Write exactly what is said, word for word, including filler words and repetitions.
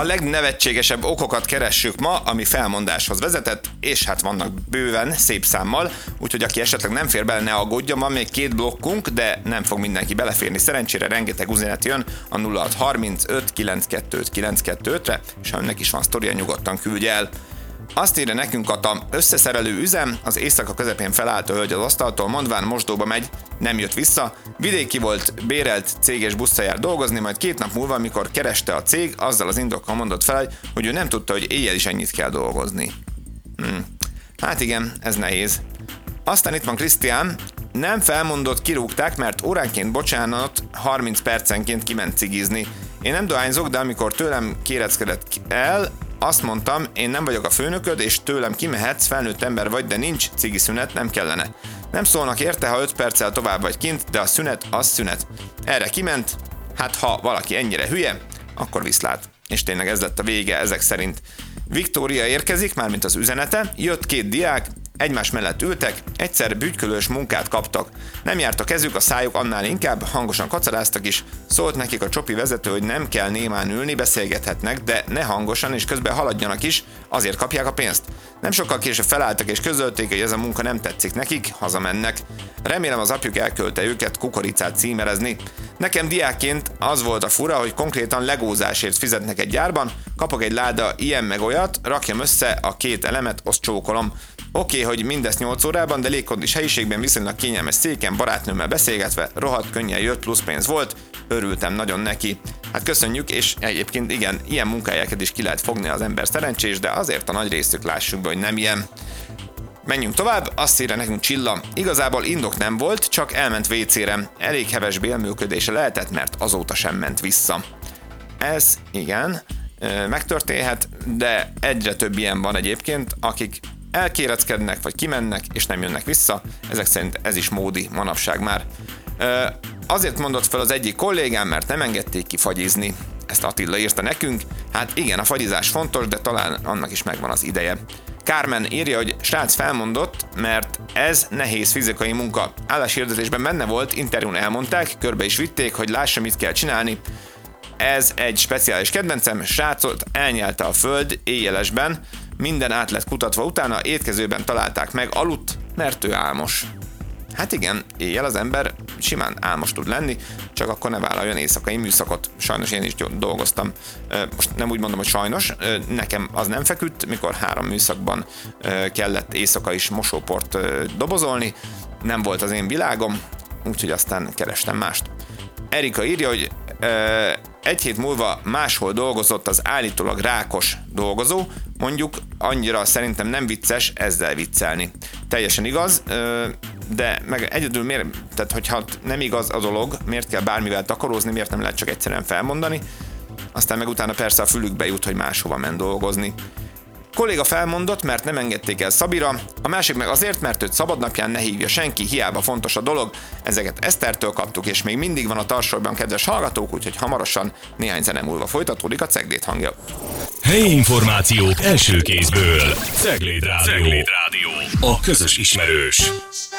A legnevetségesebb okokat keressük ma, ami felmondáshoz vezetett, és hát vannak bőven, szép számmal, úgyhogy aki esetleg nem fér bele, ne aggódjon, van még két blokkunk, de nem fog mindenki beleférni. Szerencsére rengeteg üzenet jön a nulla hat harmincöt kilencvenkettő kilencvenkettő-re, és ha önnek is van sztoria, nyugodtan küldje el. Azt írja nekünk a összeszerelő üzem, az éjszaka közepén felállt a hölgy az asztaltól, mondván mosdóba megy, nem jött vissza, vidéki volt, bérelt céges busszal jár dolgozni, majd két nap múlva, amikor kereste a cég, azzal az indokkal mondott fel, hogy ő nem tudta, hogy éjjel is ennyit kell dolgozni. Hmm. Hát igen, ez nehéz. Aztán itt van Krisztián, nem felmondott, kirúgták, mert óránként bocsánat, harminc percenként kiment cigizni. Én nem dohányzok, de amikor tőlem kéreckedett el, azt mondtam, én nem vagyok a főnököd, és tőlem kimehetsz, felnőtt ember vagy, de nincs cigi szünet, nem kellene. Nem szólnak érte, ha öt perccel tovább vagy kint, de a szünet az szünet. Erre kiment, hát ha valaki ennyire hülye, akkor viszlát. És tényleg ez lett a vége ezek szerint. Viktória érkezik, mármint az üzenete, jött két diák, egymás mellett ültek, egyszer bütykölős munkát kaptak. Nem járt a kezük, a szájuk annál inkább, hangosan kacaráztak is. Szólt nekik a csopi vezető, hogy nem kell némán ülni, beszélgethetnek, de ne hangosan, és közben haladjanak is, azért kapják a pénzt. Nem sokkal később felálltak és közölték, hogy ez a munka nem tetszik nekik, hazamennek. Remélem az apjuk elkölte őket kukoricát címerezni. Nekem diákként az volt a fura, hogy konkrétan legózásért fizetnek egy gyárban, kapok egy láda ilyen meg olyat, rakjam össze a két elemet, azt csókolom. Oké, okay, hogy mindezt nyolc órában, de légkondis helyiségben viszonylag kényelmes széken, barátnőmmel beszélgetve, rohadt könnyen jött, plusz pénz volt, örültem nagyon neki. Hát köszönjük, és egyébként igen, ilyen munkahelyeket is ki lehet fogni, az ember szerencsés, de azért a nagy részük lássuk be, hogy nem ilyen. Menjünk tovább, azt írja nekünk Csilla. Igazából indok nem volt, csak elment vécére. Elég heves bélműködése lehetett, mert azóta sem ment vissza. Ez igen, megtörténhet, de egyre több ilyen van egyébként, akik elkéreckednek, vagy kimennek, és nem jönnek vissza. Ezek szerint ez is módi manapság már. Azért mondott fel az egyik kollégám, mert nem engedték ki fagyizni. Ezt Attila írta nekünk. Hát igen, a fagyizás fontos, de talán annak is megvan az ideje. Carmen írja, hogy srác felmondott, mert ez nehéz fizikai munka. Álláshirdetésben benne volt, interjún elmondták, körbe is vitték, hogy lássa, mit kell csinálni. Ez egy speciális kedvencem, srácot elnyelte a föld éjjelesben, minden át lett kutatva utána, étkezőben találták meg, aludt, mert ő álmos. Hát igen, éjjel az ember simán álmos tud lenni, csak akkor ne vállaljon éjszakai műszakot. Sajnos én is dolgoztam. Most nem úgy mondom, hogy sajnos, nekem az nem feküdt, mikor három műszakban kellett éjszaka is mosóport dobozolni, nem volt az én világom, úgyhogy aztán kerestem mást. Erika írja, hogy egy hét múlva máshol dolgozott az állítólag rákos dolgozó, mondjuk annyira szerintem nem vicces ezzel viccelni. Teljesen igaz, de meg egyedül miért, tehát hogyha nem igaz a dolog, miért kell bármivel takarózni, miért nem lehet csak egyszerűen felmondani, aztán meg utána persze a fülükbe jut, hogy máshova ment dolgozni. Kolléga felmondott, mert nem engedték el Szabira, a másik meg azért, mert őt szabadnapján ne hívja senki, hiába fontos a dolog. Ezeket Esztertől kaptuk, és még mindig van a tarsolyban, kedves hallgatók, úgyhogy hamarosan néhány zene múlva folytatódik a Cegléd hangja. Helyi információk első kézből. Cegléd Rádió. Cegléd Rádió. A közös ismerős.